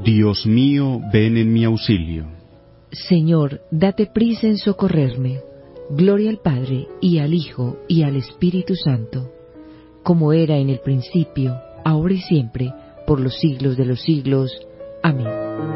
Dios mío, ven en mi auxilio. Señor, date prisa en socorrerme. Gloria al Padre, y al Hijo, y al Espíritu Santo, como era en el principio, ahora y siempre, por los siglos de los siglos. Amén.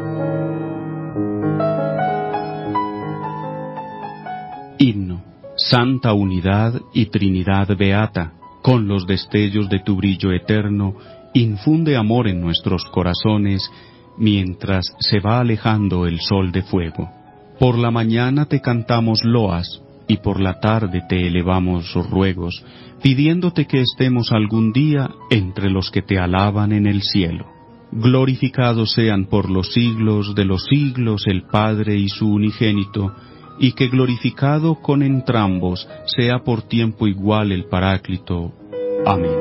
Himno. Santa unidad y Trinidad beata, con los destellos de tu brillo eterno, infunde amor en nuestros corazones, mientras se va alejando el sol de fuego. Por la mañana te cantamos loas, y por la tarde te elevamos ruegos, pidiéndote que estemos algún día entre los que te alaban en el cielo. Glorificados sean por los siglos de los siglos el Padre y su unigénito, y que glorificado con entrambos sea por tiempo igual el Paráclito. Amén.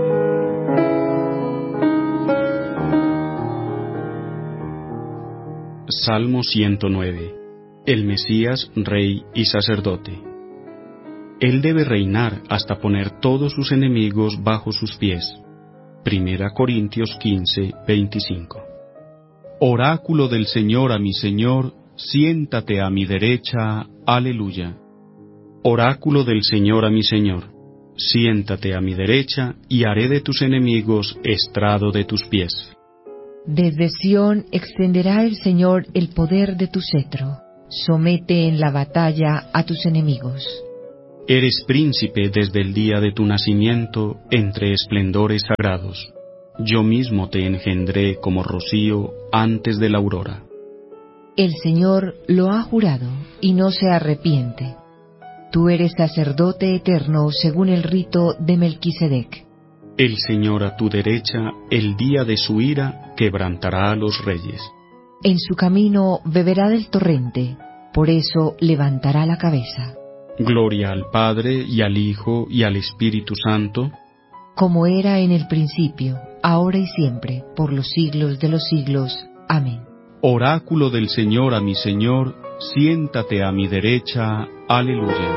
Salmo 109. El Mesías, Rey y Sacerdote. Él debe reinar hasta poner todos sus enemigos bajo sus pies. 1 Corintios 15, 25. Oráculo del Señor a mi Señor, siéntate a mi derecha. Aleluya. Oráculo del Señor a mi Señor, siéntate a mi derecha, y haré de tus enemigos estrado de tus pies. Desde Sión extenderá el Señor el poder de tu cetro. Somete en la batalla a tus enemigos. Eres príncipe desde el día de tu nacimiento, entre esplendores sagrados. Yo mismo te engendré como rocío antes de la aurora. El Señor lo ha jurado, y no se arrepiente. Tú eres sacerdote eterno según el rito de Melquisedec. El Señor a tu derecha, el día de su ira, quebrantará a los reyes. En su camino beberá del torrente, por eso levantará la cabeza. Gloria al Padre, y al Hijo, y al Espíritu Santo, como era en el principio, ahora y siempre, por los siglos de los siglos. Amén. Oráculo del Señor a mi Señor, siéntate a mi derecha. Aleluya.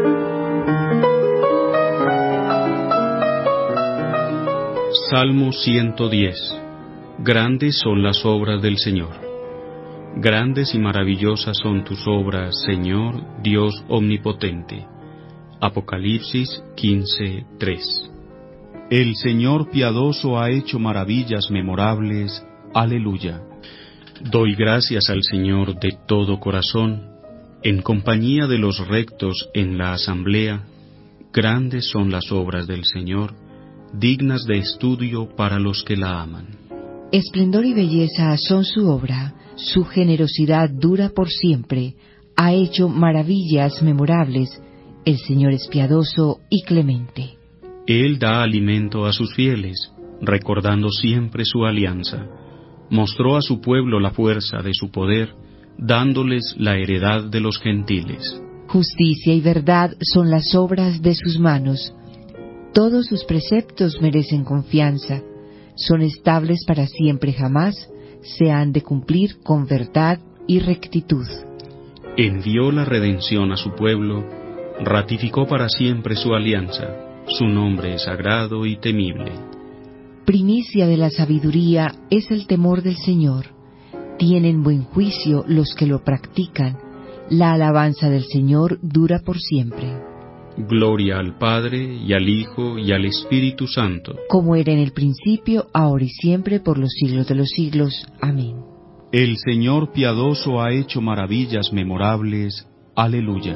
Salmo 110. Grandes son las obras del Señor. Grandes y maravillosas son tus obras, Señor, Dios omnipotente. Apocalipsis 15:3. El Señor piadoso ha hecho maravillas memorables. Aleluya. Doy gracias al Señor de todo corazón, en compañía de los rectos en la asamblea. Grandes son las obras del Señor, dignas de estudio para los que la aman. Esplendor y belleza son su obra, su generosidad dura por siempre, ha hecho maravillas memorables, el Señor es piadoso y clemente. Él da alimento a sus fieles, recordando siempre su alianza. Mostró a su pueblo la fuerza de su poder, dándoles la heredad de los gentiles. Justicia y verdad son las obras de sus manos. Todos sus preceptos merecen confianza, son estables para siempre jamás, se han de cumplir con verdad y rectitud. Envió la redención a su pueblo, ratificó para siempre su alianza, su nombre es sagrado y temible. Primicia de la sabiduría es el temor del Señor. Tienen buen juicio los que lo practican. La alabanza del Señor dura por siempre. Gloria al Padre, y al Hijo, y al Espíritu Santo. Como era en el principio, ahora y siempre, por los siglos de los siglos. Amén. El Señor piadoso ha hecho maravillas memorables. Aleluya.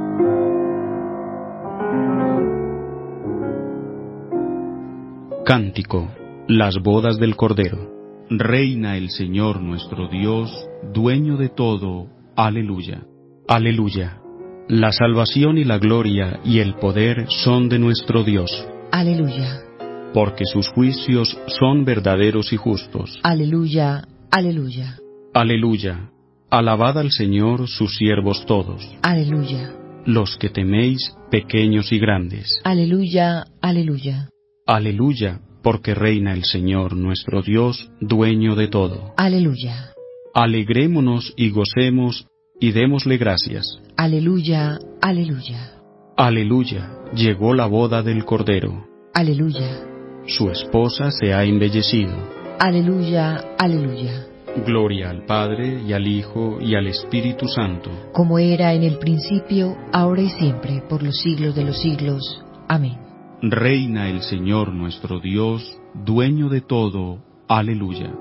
Cántico. Las bodas del Cordero. Reina el Señor nuestro Dios, dueño de todo. Aleluya. Aleluya. La salvación y la gloria y el poder son de nuestro Dios. Aleluya. Porque sus juicios son verdaderos y justos. Aleluya. Aleluya. Aleluya. Alabad al Señor sus siervos todos. Aleluya. Los que teméis, pequeños y grandes. Aleluya. Aleluya. Aleluya, porque reina el Señor nuestro Dios, dueño de todo. Aleluya. Alegrémonos y gocemos y démosle gracias. Aleluya. Aleluya. Aleluya, llegó la boda del Cordero. Aleluya. Su esposa se ha embellecido. Aleluya. Aleluya. Gloria al Padre, y al Hijo, y al Espíritu Santo. Como era en el principio, ahora y siempre, por los siglos de los siglos. Amén. Reina el Señor nuestro Dios, dueño de todo. Aleluya.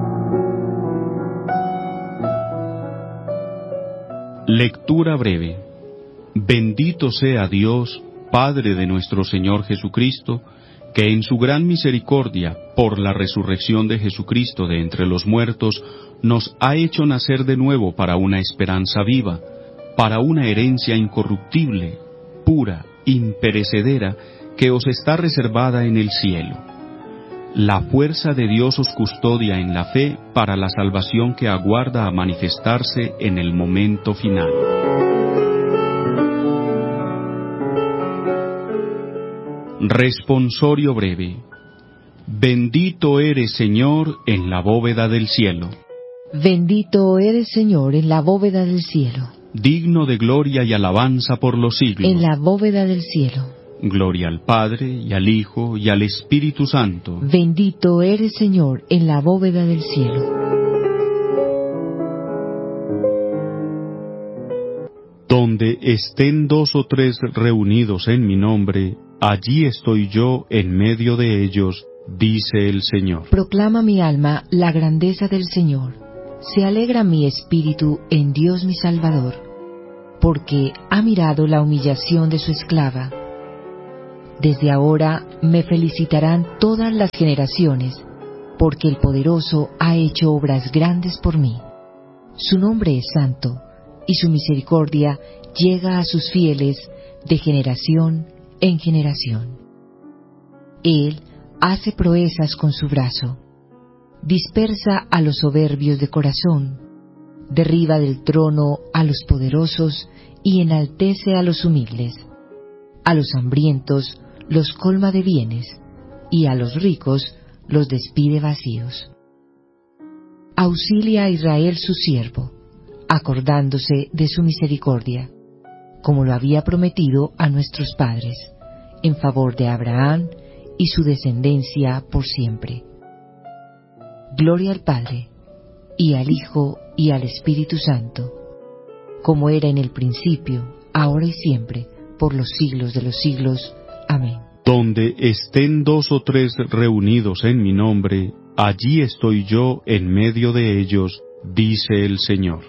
Lectura breve. Bendito sea Dios, Padre de nuestro Señor Jesucristo, que en su gran misericordia, por la resurrección de Jesucristo de entre los muertos, nos ha hecho nacer de nuevo para una esperanza viva, para una herencia incorruptible, pura, imperecedera, que os está reservada en el cielo. La fuerza de Dios os custodia en la fe para la salvación que aguarda a manifestarse en el momento final. Responsorio breve. Bendito eres, Señor, en la bóveda del cielo. Bendito eres, Señor, en la bóveda del cielo. Digno de gloria y alabanza por los siglos. En la bóveda del cielo. Gloria al Padre, y al Hijo, y al Espíritu Santo. Bendito eres, Señor, en la bóveda del cielo. Donde estén 2 o 3 reunidos en mi nombre, allí estoy yo en medio de ellos, dice el Señor. Proclama mi alma la grandeza del Señor. Se alegra mi espíritu en Dios mi Salvador, porque ha mirado la humillación de su esclava. Desde ahora me felicitarán todas las generaciones, porque el Poderoso ha hecho obras grandes por mí. Su nombre es santo, y su misericordia llega a sus fieles de generación en generación. Él hace proezas con su brazo, dispersa a los soberbios de corazón, derriba del trono a los poderosos y enaltece a los humildes. A los hambrientos los colma de bienes, y a los ricos los despide vacíos. Auxilia a Israel su siervo, acordándose de su misericordia, como lo había prometido a nuestros padres, en favor de Abraham y su descendencia por siempre. Gloria al Padre, y al Hijo, y al Espíritu Santo, como era en el principio, ahora y siempre, por los siglos de los siglos. Amén. Donde estén 2 o 3 reunidos en mi nombre, allí estoy yo en medio de ellos, dice el Señor.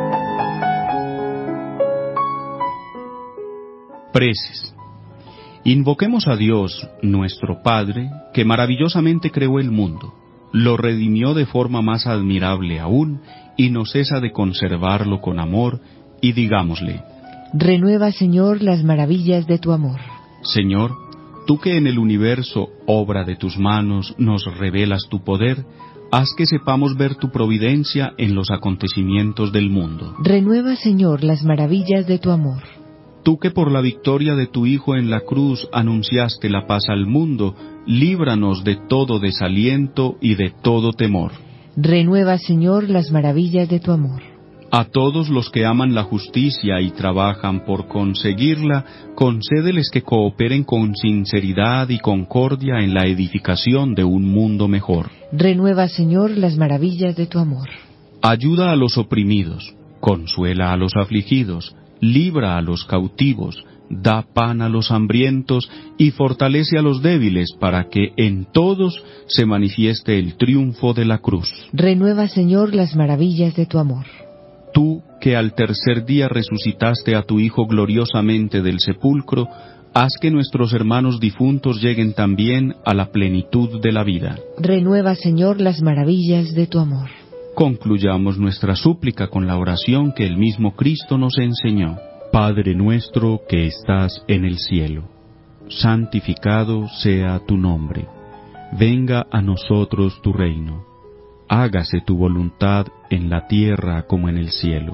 Preces. Invoquemos a Dios, nuestro Padre, que maravillosamente creó el mundo, lo redimió de forma más admirable aún, y no cesa de conservarlo con amor, y digámosle: Renueva, Señor, las maravillas de tu amor. Señor, tú que en el universo, obra de tus manos, nos revelas tu poder, haz que sepamos ver tu providencia en los acontecimientos del mundo. Renueva, Señor, las maravillas de tu amor. Tú que por la victoria de tu Hijo en la cruz anunciaste la paz al mundo, líbranos de todo desaliento y de todo temor. Renueva, Señor, las maravillas de tu amor. A todos los que aman la justicia y trabajan por conseguirla, concédeles que cooperen con sinceridad y concordia en la edificación de un mundo mejor. Renueva, Señor, las maravillas de tu amor. Ayuda a los oprimidos, consuela a los afligidos, libra a los cautivos, da pan a los hambrientos y fortalece a los débiles para que en todos se manifieste el triunfo de la cruz. Renueva, Señor, las maravillas de tu amor. Tú, que al tercer día resucitaste a tu Hijo gloriosamente del sepulcro, haz que nuestros hermanos difuntos lleguen también a la plenitud de la vida. Renueva, Señor, las maravillas de tu amor. Concluyamos nuestra súplica con la oración que el mismo Cristo nos enseñó. Padre nuestro que estás en el cielo, santificado sea tu nombre. Venga a nosotros tu reino. Hágase tu voluntad en la tierra como en el cielo.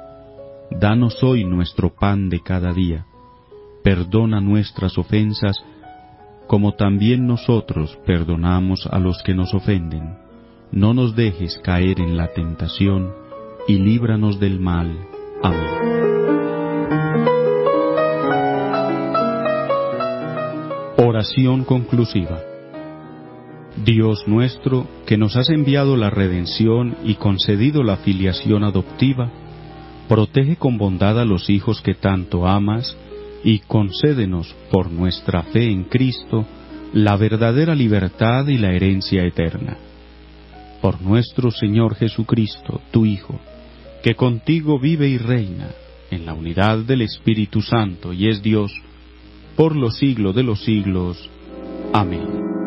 Danos hoy nuestro pan de cada día. Perdona nuestras ofensas, como también nosotros perdonamos a los que nos ofenden. No nos dejes caer en la tentación, y líbranos del mal. Amén. Oración conclusiva. Dios nuestro, que nos has enviado la redención y concedido la filiación adoptiva, protege con bondad a los hijos que tanto amas y concédenos, por nuestra fe en Cristo, la verdadera libertad y la herencia eterna. Por nuestro Señor Jesucristo, tu Hijo, que contigo vive y reina en la unidad del Espíritu Santo y es Dios, por los siglos de los siglos. Amén.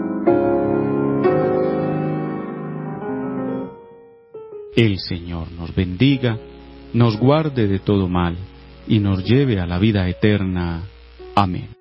El Señor nos bendiga, nos guarde de todo mal, y nos lleve a la vida eterna. Amén.